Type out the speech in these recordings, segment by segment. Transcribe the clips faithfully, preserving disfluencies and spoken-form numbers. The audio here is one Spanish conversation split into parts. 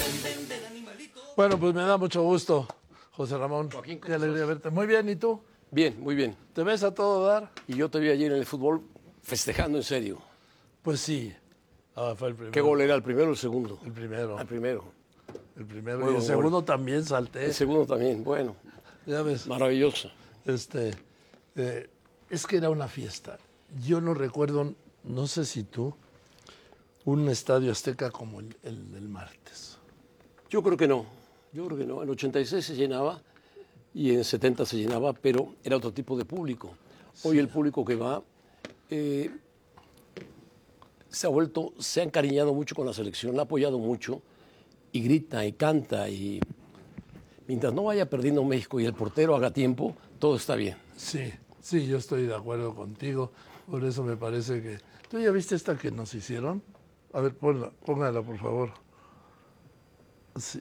Bueno, pues me da mucho gusto, José Ramón. Joaquín, ¿cómo qué alegría estás? verte. Muy bien, ¿y tú? Bien, muy bien. ¿Te ves a todo dar? Y yo te vi ayer en el fútbol festejando en serio. Pues sí. Ah, fue el primero. ¿Qué gol era? ¿El primero o el segundo? El primero. El primero. El primero. Muy Y el buen segundo gol. también salté. El segundo también, bueno, Ya ves. maravilloso. Este, eh, es que era una fiesta. Yo no recuerdo, no sé si tú, un estadio azteca como el, el del martes. Yo creo que no, yo creo que no. En ochenta y seis se llenaba y en setenta se llenaba, pero era otro tipo de público. Hoy el público que va eh, se ha vuelto, se ha encariñado mucho con la selección, la ha apoyado mucho y grita y canta y mientras no vaya perdiendo México y el portero haga tiempo, todo está bien. Sí, sí, yo estoy de acuerdo contigo. Por eso me parece que... ¿Tú ya viste esta que nos hicieron? A ver, ponla, póngala, por favor. Sí.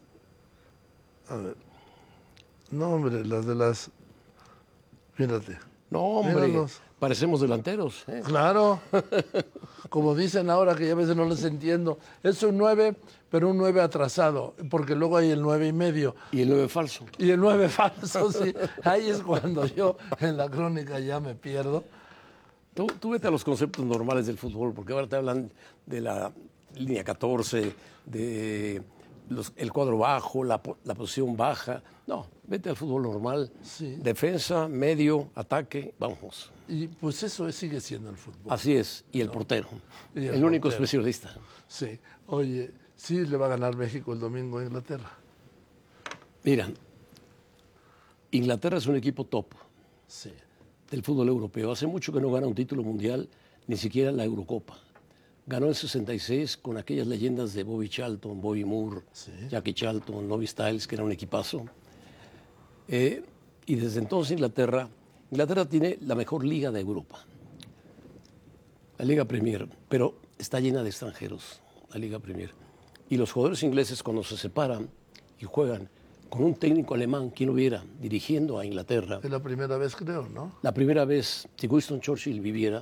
A ver. No, hombre, las de las... Fíjate. No, hombre, Míralos. parecemos delanteros. ¿eh? Claro. Como dicen ahora, que ya a veces no les entiendo. Es un nueve, pero un nueve atrasado, porque luego hay el nueve y medio. Y el nueve falso. Y el nueve falso, sí. Ahí es cuando yo en la crónica ya me pierdo. Tú, tú vete a los conceptos normales del fútbol, porque ahora te hablan de la línea catorce, de los- el cuadro bajo, la, po- la posición baja. No, vete al fútbol normal. Sí. Defensa, medio, ataque, vamos. Y pues eso es- sigue siendo el fútbol. Así es. Y el portero. Y el el único portero. especialista. Sí. Oye, sí le va a ganar México el domingo a Inglaterra. Mira, Inglaterra es un equipo top Sí. del fútbol europeo. Hace mucho que no gana un título mundial, ni siquiera la Eurocopa. Ganó en sesenta y seis con aquellas leyendas de Bobby Charlton, Bobby Moore, Sí. Jackie Charlton, Nobby Stiles, que era un equipazo. Eh, y desde entonces Inglaterra, Inglaterra tiene la mejor liga de Europa, la Liga Premier, pero está llena de extranjeros, la Liga Premier. Y los jugadores ingleses cuando se separan y juegan con un técnico alemán, quien hubiera, dirigiendo a Inglaterra, Es la primera vez, creo, ¿no? la primera vez, si Winston Churchill viviera,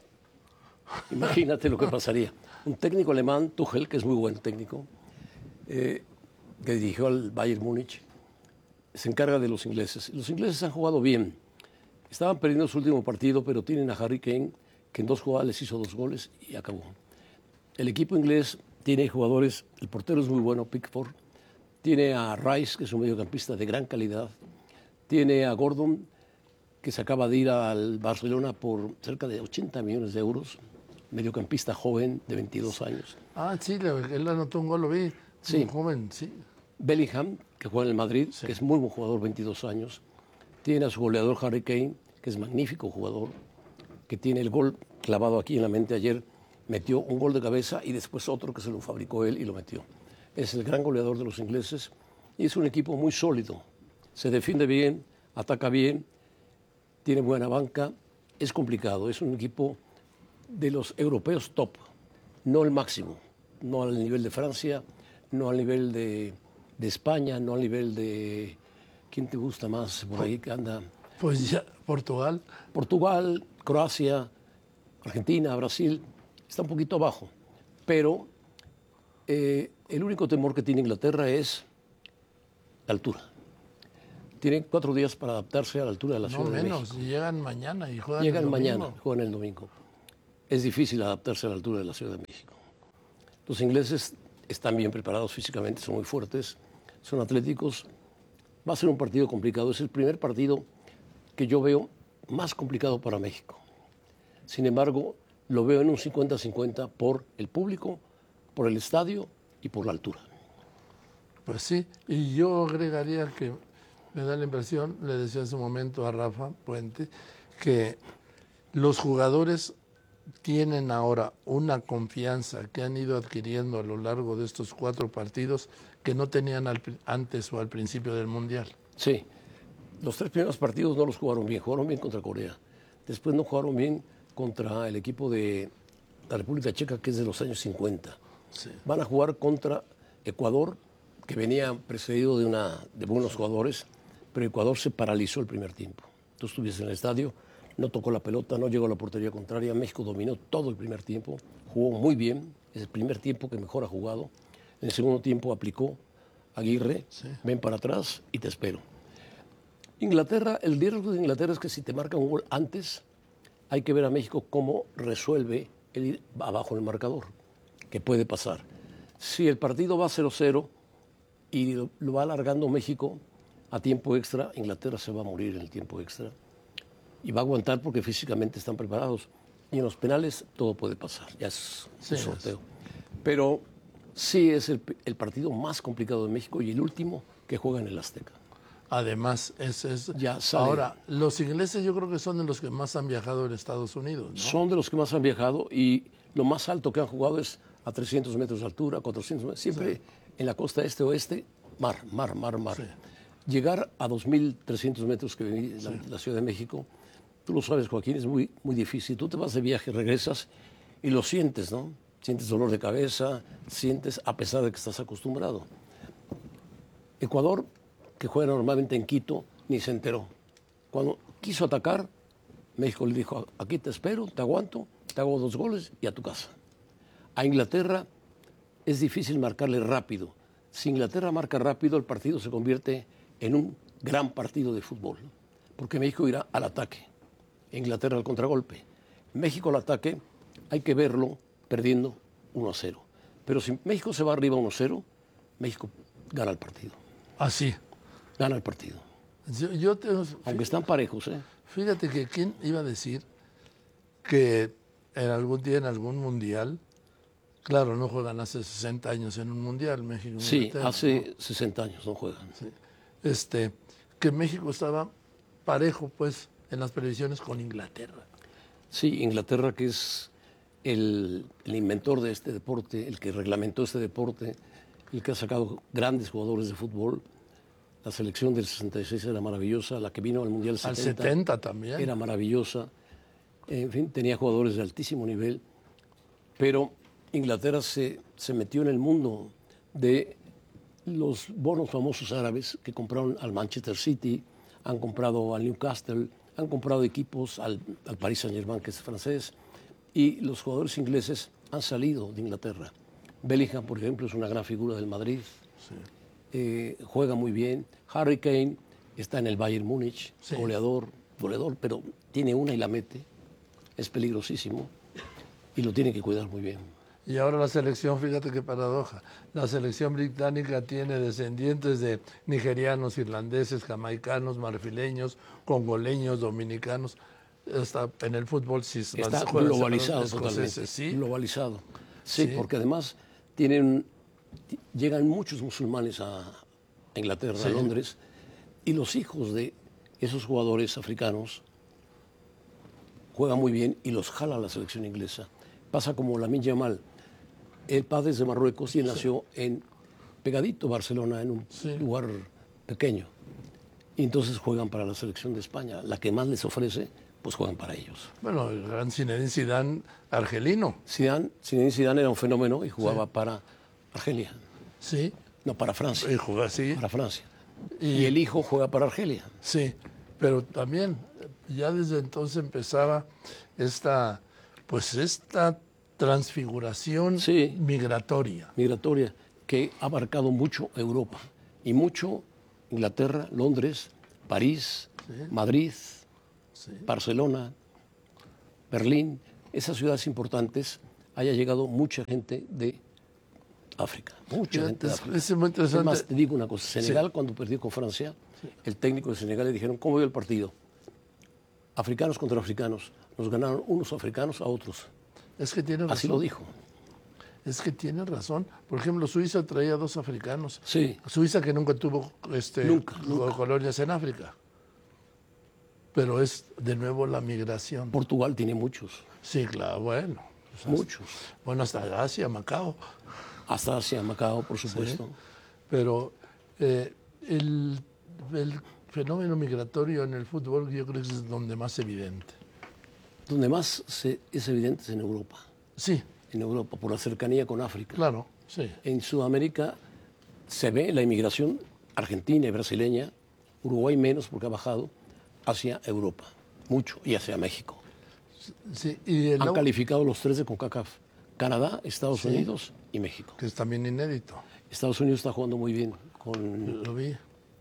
imagínate lo que pasaría. Un técnico alemán, Tuchel, que es muy buen técnico, eh, que dirigió al Bayern Múnich, se encarga de los ingleses. Los ingleses han jugado bien. Estaban perdiendo su último partido, pero tienen a Harry Kane, que en dos jugadas les hizo dos goles y acabó. El equipo inglés tiene jugadores, el portero es muy bueno, Pickford, tiene a Rice, que es un mediocampista de gran calidad, tiene a Gordon, que se acaba de ir al Barcelona por cerca de ochenta millones de euros, mediocampista joven de veintidós años. Ah, sí, le- él anotó un gol, lo vi. Sí. Un joven, sí. Bellingham, que juega en el Madrid, que es muy buen jugador, veintidós años. Tiene a su goleador Harry Kane, que es magnífico jugador, que tiene el gol clavado aquí en la mente ayer. Metió un gol de cabeza y después otro que se lo fabricó él y lo metió. Es el gran goleador de los ingleses y es un equipo muy sólido. Se defiende bien, ataca bien, tiene buena banca. Es complicado, es un equipo de los europeos top, no el máximo, no al nivel de Francia, no al nivel de, de España, no al nivel de... ¿Quién te gusta más por ahí que anda? Pues ya, Portugal. Portugal, Croacia, Argentina, Brasil, está un poquito abajo, pero eh, el único temor que tiene Inglaterra es la altura. Tienen cuatro días para adaptarse a la altura de la No Ciudad de menos, México. y llegan mañana y juegan Llegan el domingo. mañana, juegan el domingo. Es difícil adaptarse a la altura de la Ciudad de México. Los ingleses están bien preparados físicamente, son muy fuertes, son atléticos. Va a ser un partido complicado. Es el primer partido que yo veo más complicado para México. Sin embargo, lo veo en un cincuenta cincuenta por el público, por el estadio y por la altura. Pues sí, y yo agregaría que me da la impresión, le decía hace un momento a Rafa Puente, que los jugadores tienen ahora una confianza que han ido adquiriendo a lo largo de estos cuatro partidos que no tenían al pri- antes o al principio del Mundial. Sí, los tres primeros partidos no los jugaron bien, jugaron bien contra Corea. Después no jugaron bien contra el equipo de la República Checa, que es de los años cincuenta. Sí. Van a jugar contra Ecuador, que venía precedido de, una, de buenos jugadores, pero Ecuador se paralizó el primer tiempo. Tú estuviste en el estadio, no tocó la pelota, no llegó a la portería contraria. México dominó todo el primer tiempo, jugó muy bien, es el primer tiempo que mejor ha jugado. En el segundo tiempo aplicó, Aguirre, Sí. ven para atrás y te espero. Inglaterra, el riesgo de Inglaterra es que si te marca un gol antes, hay que ver a México cómo resuelve el ir abajo en el marcador, que puede pasar. Si el partido va cero cero y lo, lo va alargando México a tiempo extra, Inglaterra se va a morir en el tiempo extra y va a aguantar porque físicamente están preparados. Y en los penales todo puede pasar, ya es Sí, un sorteo. Pero sí es el, el partido más complicado de México y el último que juega en el Azteca. Además, es, es... Ya sale. Ahora, los ingleses yo creo que son de los que más han viajado en Estados Unidos, ¿no? Son de los que más han viajado y lo más alto que han jugado es a trescientos metros de altura, cuatrocientos metros, siempre sí. En la costa este-oeste, mar, mar, mar, mar. Sí. Llegar a dos mil trescientos metros que vive la, sí. la Ciudad de México, tú lo sabes, Joaquín, es muy, muy difícil. Tú te vas de viaje, regresas y lo sientes, ¿no? Sientes dolor de cabeza, sientes a pesar de que estás acostumbrado. Ecuador, que juega normalmente en Quito, ni se enteró. Cuando quiso atacar, México le dijo, aquí te espero, te aguanto, te hago dos goles y a tu casa. A Inglaterra es difícil marcarle rápido. Si Inglaterra marca rápido, el partido se convierte en un gran partido de fútbol, porque México irá al ataque, Inglaterra al contragolpe. México al ataque hay que verlo perdiendo uno a cero. Pero si México se va arriba uno a cero, México gana el partido. Así. Gana el partido. Yo, yo te, Aunque están parejos, ¿eh? Fíjate que quién iba a decir que en algún día, en algún mundial, claro, no juegan hace sesenta años en un mundial, México. Sí, hace ¿no? sesenta años no juegan. Sí. Este, que México estaba parejo, pues, en las previsiones con Inglaterra. Sí, Inglaterra, que es el, el inventor de este deporte, el que reglamentó este deporte, el que ha sacado grandes jugadores de fútbol. La selección del sesenta y seis era maravillosa, la que vino al Mundial setenta, al setenta también. Era maravillosa. En fin, tenía jugadores de altísimo nivel. Pero Inglaterra se, se metió en el mundo de los bonos famosos árabes que compraron al Manchester City, han comprado al Newcastle, han comprado equipos al, al Paris Saint-Germain, que es francés, y los jugadores ingleses han salido de Inglaterra. Bellingham, por ejemplo, es una gran figura del Madrid. Sí. Eh, juega muy bien. Harry Kane está en el Bayern Múnich, sí. goleador, goleador, pero tiene una y la mete. Es peligrosísimo y lo tiene que cuidar muy bien. Y ahora la selección, fíjate qué paradoja, la selección británica tiene descendientes de nigerianos, irlandeses, jamaicanos, marfileños, congoleños, dominicanos. Está en el fútbol sí está globalizado totalmente, ¿sí? globalizado. Sí, sí, porque además tienen llegan muchos musulmanes a Inglaterra, sí. a Londres, y los hijos de esos jugadores africanos juegan muy bien y los jala la selección inglesa. Pasa como Lamine Yamal, el padre es de Marruecos y él sí. nació en pegadito Barcelona, en un sí. lugar pequeño. Y entonces juegan para la selección de España. La que más les ofrece, pues juegan para ellos. Bueno, el gran Zinedine Zidane, argelino. Zidane, Zinedine Zidane era un fenómeno y jugaba sí. para Argelia. Sí. No, para Francia. Y juega así. Para Francia. Y, y el hijo juega para Argelia. Sí, pero también ya desde entonces empezaba esta, pues esta transfiguración sí. migratoria. Migratoria, que ha abarcado mucho Europa. Y mucho Inglaterra, Londres, París, sí. Madrid, sí. Barcelona, Berlín. Esas ciudades importantes haya llegado mucha gente de África, mucha sí, gente de es, África. Es muy interesante. Además, te digo una cosa, Senegal sí. cuando perdió con Francia, sí. el técnico de Senegal le dijeron, ¿cómo vio el partido? Africanos contra africanos. Nos ganaron unos africanos a otros. Es que tiene razón. Así lo dijo. Es que tiene razón. Por ejemplo, Suiza traía dos africanos. Sí. Suiza que nunca tuvo este, nunca, nunca. colonias en África. Pero es de nuevo la migración. Portugal tiene muchos. Sí, claro, bueno. Pues muchos. Hasta, bueno, hasta Asia, Macao. Hasta Asia, Macao, por supuesto. Sí, pero eh, el, el fenómeno migratorio en el fútbol yo creo que es donde más evidente. Donde más se, es evidente es en Europa. Sí. En Europa, por la cercanía con África. Claro, sí. En Sudamérica se ve la inmigración argentina y brasileña, Uruguay menos porque ha bajado, hacia Europa, mucho, y hacia México. Sí, y el Han agua... calificado los tres de CONCACAF, Canadá, Estados sí. Unidos y México. Que es también inédito. Estados Unidos está jugando muy bien Con... Lo vi.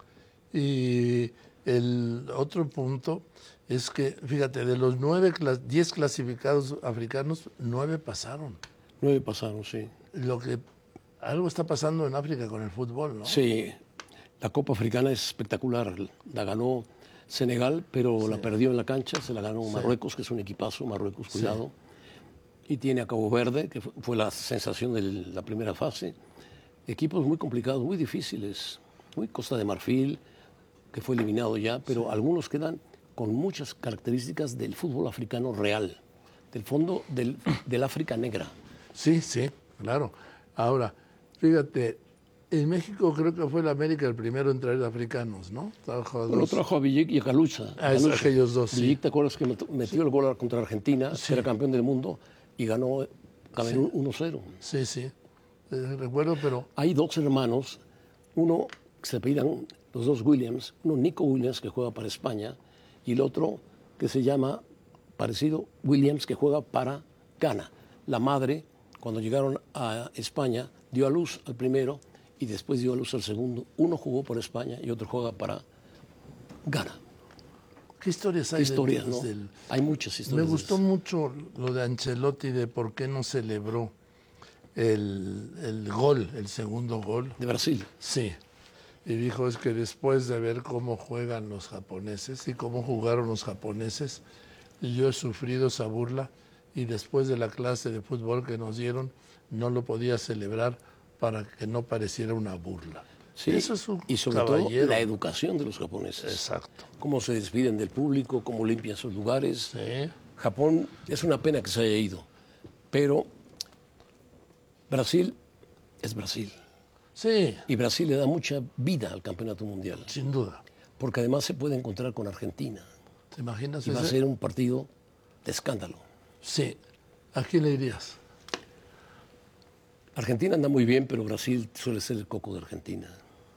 Y el otro punto es que, fíjate, de los nueve, diez clasificados africanos, nueve pasaron. Nueve pasaron, sí. Lo que algo está pasando en África con el fútbol, ¿no? Sí, la Copa Africana es espectacular. La ganó Senegal, pero sí. la perdió en la cancha. Se la ganó Marruecos, sí. que es un equipazo. Marruecos, cuidado. Sí. Y tiene a Cabo Verde, que fue la sensación de la primera fase. Equipos muy complicados, muy difíciles. Muy Costa de Marfil, que fue eliminado ya, pero sí. algunos quedan con muchas características del fútbol africano real, del fondo del, del África negra. Sí, sí, claro. Ahora, fíjate, en México creo que fue la América el primero en traer africanos, ¿no? Trajo a, bueno, trajo a Villic y a Calucha. A Calucha. Aquellos dos, sí. Villic, ¿te acuerdas que metió sí. el gol contra Argentina, sí. que era campeón del mundo, y ganó Camerún sí. uno cero? Sí, sí, eh, recuerdo, pero... Hay dos hermanos, uno que se apellidan los dos Williams, uno Nico Williams, que juega para España, y el otro que se llama, parecido, Williams, que juega para Ghana. La madre, cuando llegaron a España, dio a luz al primero y después dio a luz al segundo. Uno jugó por España y otro juega para Ghana. ¿Qué historias hay? ¿Qué historias, de, no? del... Hay muchas historias. Me gustó mucho lo de Ancelotti, de por qué no celebró el, el gol, el segundo gol. ¿De Brasil? Sí. Y dijo, es que después de ver cómo juegan los japoneses y cómo jugaron los japoneses, yo he sufrido esa burla y después de la clase de fútbol que nos dieron, no lo podía celebrar para que no pareciera una burla. Sí, eso es un y sobre caballero. todo la educación de los japoneses. Exacto. Cómo se despiden del público, cómo limpian sus lugares. Sí. Japón, es una pena que se haya ido, pero Brasil es Brasil. Sí. Y Brasil le da mucha vida al campeonato mundial. Sin duda. Porque además se puede encontrar con Argentina. ¿Te imaginas y ese? Va a ser un partido de escándalo. Sí. ¿A quién le dirías? Argentina anda muy bien, pero Brasil suele ser el coco de Argentina.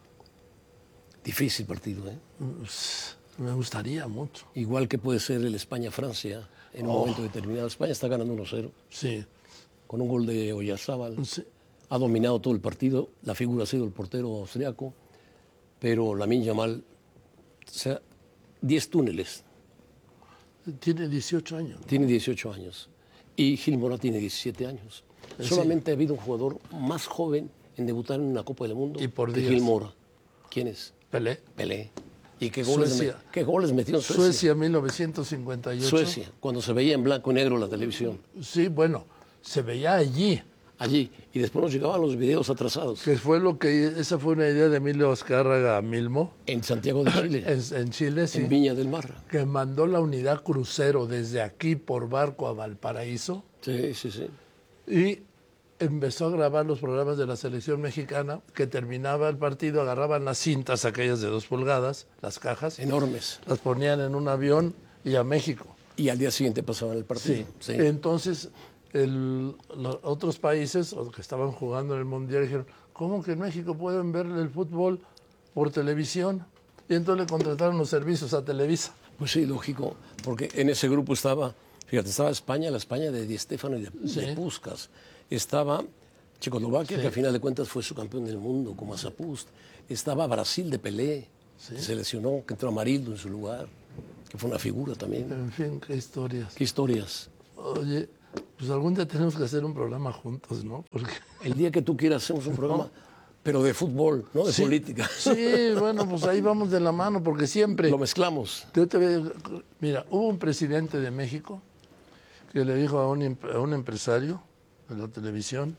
Difícil partido, ¿eh? Me gustaría mucho. Igual que puede ser el España-Francia en un oh. momento determinado. España está ganando uno cero. Sí. Con un gol de Oyarzábal. Sí. Ha dominado todo el partido, la figura ha sido el portero austriaco, pero Lamine Yamal, o sea, diez túneles. Tiene dieciocho años. ¿No? Tiene dieciocho años. Y Gil Mora tiene diecisiete años. Sí. Solamente ha habido un jugador más joven en debutar en una Copa del Mundo y por que días. Gil Mora. ¿Quién es? Pelé. Pelé. ¿Y qué goles, me, qué goles metió en Suecia? Suecia, mil novecientos cincuenta y ocho. Suecia, cuando se veía en blanco y negro la televisión. Sí, bueno, se veía allí. Allí, y después nos llegaban los videos atrasados. Que fue lo que, esa fue una idea de Emilio Azcárraga Milmo. En Santiago de Chile. en, en Chile, sí. En Viña del Mar. Que mandó la unidad crucero desde aquí por barco a Valparaíso. Sí, sí, sí. Y empezó a grabar los programas de la selección mexicana, que terminaba el partido, agarraban las cintas aquellas de dos pulgadas, las cajas. Enormes. Las ponían en un avión y a México. Y al día siguiente pasaban el partido. Sí. sí. Entonces... El, los otros países los que estaban jugando en el Mundial dijeron, ¿cómo que en México pueden ver el fútbol por televisión? Y entonces le contrataron los servicios a Televisa. Pues sí, lógico, porque en ese grupo estaba, fíjate, estaba España, la España de Di Stéfano y de, sí. de Puskás. Estaba Checoslovaquia, sí. que a final de cuentas fue su campeón del mundo, como Azapust. Estaba Brasil de Pelé, sí. que se lesionó, que entró Amarildo en su lugar, que fue una figura también. En fin, qué historias. Qué historias. Oye... Pues algún día tenemos que hacer un programa juntos, ¿no? Porque... El día que tú quieras hacemos un programa, ¿no? Pero de fútbol, no de sí, política. Sí, bueno, pues ahí vamos de la mano, porque siempre... Lo mezclamos. Yo te voy a... Mira, hubo un presidente de México que le dijo a un, a un empresario de la televisión,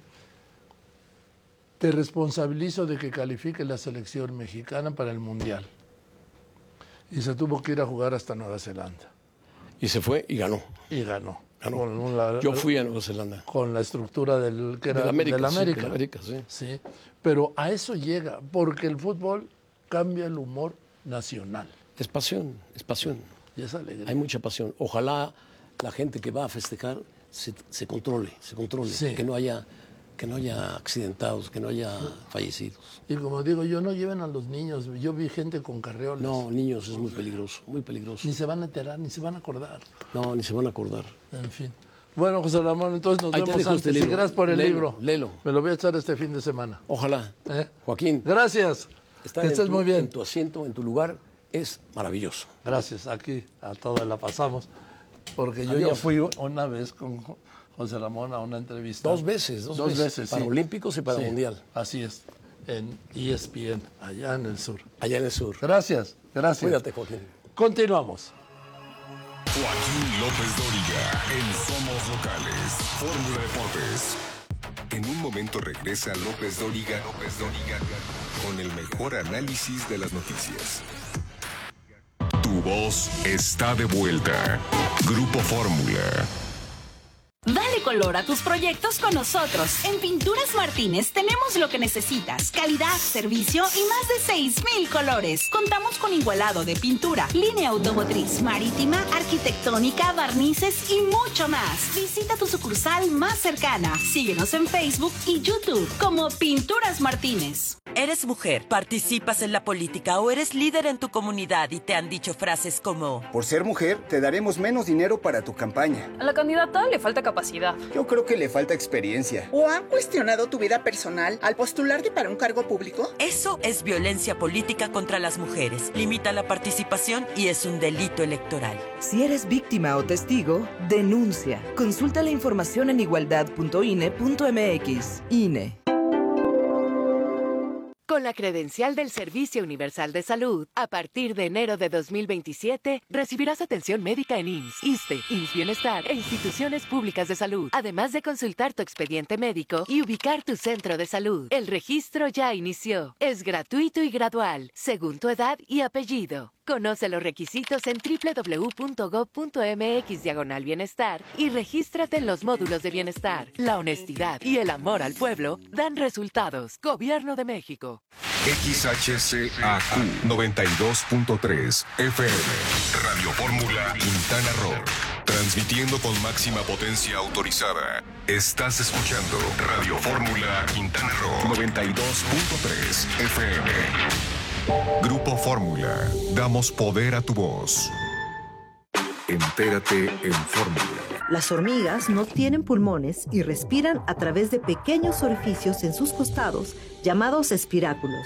te responsabilizo de que califique la selección mexicana para el Mundial. Y se tuvo que ir a jugar hasta Nueva Zelanda. Y se fue y ganó. Y ganó. ganó. Con la, Yo fui a Nueva Zelanda. Con la estructura del que era de la América. De la América. Sí, de la América, sí. sí. Pero a eso llega, porque el fútbol cambia el humor nacional. Es pasión, es pasión. Y es alegría. Hay mucha pasión. Ojalá la gente que va a festejar se, se controle, se controle. Sí. Que no haya... que no haya accidentados, que no haya fallecidos. Y como digo, yo no lleven a los niños. Yo vi gente con carreolas. No, niños es muy peligroso, muy peligroso. Ni se van a enterar, ni se van a acordar. No, ni se van a acordar. En fin. Bueno, José Ramón, entonces nos Ahí vemos antes. Este Y gracias por el lelo, libro. Lelo. Me lo voy a echar este fin de semana. Ojalá. ¿Eh? Joaquín. Gracias. estar Que en estés tu, muy bien. en tu asiento, en tu lugar, es maravilloso. Gracias, aquí a todos la pasamos. Porque yo Adiós. ya fui una vez con José Ramón a una entrevista. Dos veces, dos, Dos veces. veces, para sí. Olímpicos y para Sí, Mundial. Así es, en E S P N, allá en el sur. Allá en el sur. Gracias, gracias. Cuídate, Joaquín. Continuamos. Joaquín López Dóriga en Somos Locales, Fórmula Deportes. En un momento regresa López Dóriga, López Dóriga con el mejor análisis de las noticias. Tu voz está de vuelta. Grupo Fórmula. Dale color a tus proyectos con nosotros. En Pinturas Martínez tenemos lo que necesitas. Calidad, servicio y más de seis mil colores. Contamos con igualado de pintura, línea automotriz, marítima, arquitectónica, barnices y mucho más. Visita tu sucursal más cercana. Síguenos en Facebook y YouTube como Pinturas Martínez. ¿Eres mujer, participas en la política o eres líder en tu comunidad y te han dicho frases como: por ser mujer, te daremos menos dinero para tu campaña? A la candidata le falta capacidad. Yo creo que le falta experiencia. ¿O han cuestionado tu vida personal al postularte para un cargo público? Eso es violencia política contra las mujeres. Limita la participación y es un delito electoral. Si eres víctima o testigo, denuncia. Consulta la información en igualdad punto i n e punto m x. I N E. Con la credencial del Servicio Universal de Salud, a partir de enero de dos mil veintisiete, recibirás atención médica en I M S S, ISSSTE, I M S S Bienestar e instituciones públicas de salud, además de consultar tu expediente médico y ubicar tu centro de salud. El registro ya inició. Es gratuito y gradual, según tu edad y apellido. Conoce los requisitos en doble u doble u doble u punto gob punto m x diagonal bienestar y regístrate en los módulos de bienestar. La honestidad y el amor al pueblo dan resultados. Gobierno de México. X H C A Q noventa y dos punto tres F M. Radio Fórmula Quintana Roo. Transmitiendo con máxima potencia autorizada. Estás escuchando Radio Fórmula Quintana Roo noventa y dos punto tres F M. Grupo Fórmula. Damos poder a tu voz. Entérate en Fórmula. Las hormigas no tienen pulmones y respiran a través de pequeños orificios en sus costados, llamados espiráculos.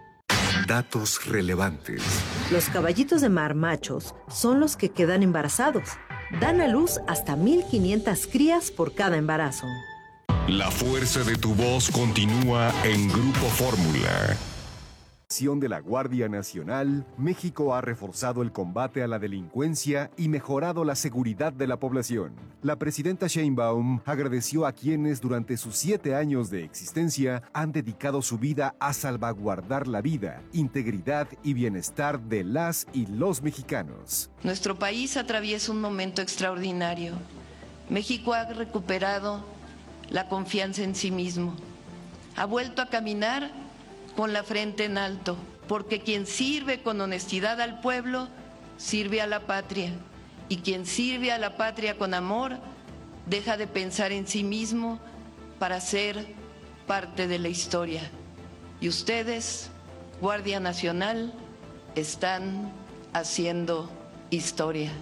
Datos relevantes. Los caballitos de mar machos son los que quedan embarazados. Dan a luz hasta mil quinientas crías por cada embarazo. La fuerza de tu voz continúa en Grupo Fórmula. De la Guardia Nacional, México ha reforzado el combate a la delincuencia y mejorado la seguridad de la población. La presidenta Sheinbaum agradeció a quienes durante sus siete años de existencia han dedicado su vida a salvaguardar la vida, integridad y bienestar de las y los mexicanos. Nuestro país atraviesa un momento extraordinario. México ha recuperado la confianza en sí mismo. Ha vuelto a caminar con la frente en alto, porque quien sirve con honestidad al pueblo, sirve a la patria, y quien sirve a la patria con amor, deja de pensar en sí mismo para ser parte de la historia. Y ustedes, Guardia Nacional, están haciendo historia.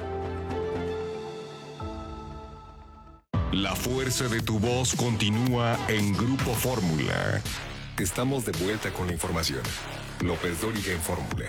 La fuerza de tu voz continúa en Grupo Fórmula. Estamos de vuelta con la información. López Dóriga en Fórmula.